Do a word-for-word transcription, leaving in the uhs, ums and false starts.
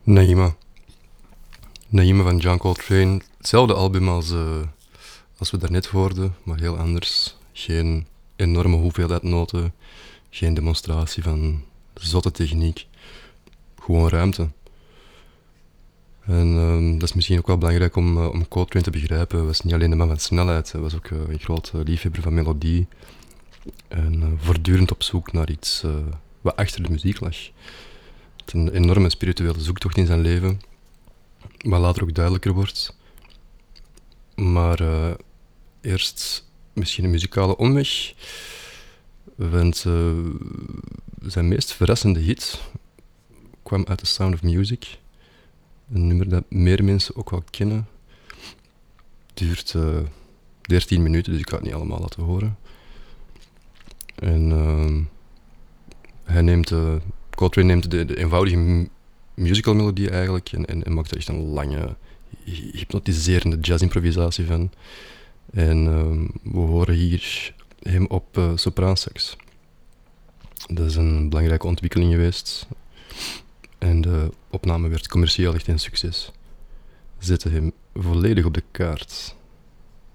Naïma. Naïma van John Coltrane. Hetzelfde album als, uh, als we daarnet hoorden, maar heel anders. Geen enorme hoeveelheid noten, geen demonstratie van zotte techniek. Gewoon ruimte. En uh, dat is misschien ook wel belangrijk om, uh, om Coltrane te begrijpen. Hij was niet alleen de man van snelheid, hij was ook uh, een groot uh, liefhebber van melodie. En uh, voortdurend op zoek naar iets uh, wat achter de muziek lag. Het is een enorme spirituele zoektocht in zijn leven, wat later ook duidelijker wordt. Maar uh, eerst misschien een muzikale omweg. Want uh, zijn meest verrassende hit kwam uit The Sound of Music. Een nummer dat meer mensen ook wel kennen. Het duurt uh, dertien minuten, dus ik ga het niet allemaal laten horen. En uh, hij neemt, uh, Coltrane neemt de, de eenvoudige m- musical melodie eigenlijk en, en, en maakt er echt een lange, hypnotiserende jazz-improvisatie van. En uh, we horen hier hem op uh, sopraansax. Dat is een belangrijke ontwikkeling geweest. En de opname werd commercieel echt een succes. Zette hem volledig op de kaart.